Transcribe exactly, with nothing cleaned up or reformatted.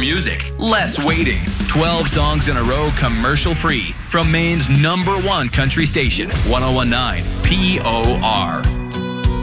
music, less waiting. twelve songs in a row, commercial-free. From Maine's number one country station, one oh one point nine P O R.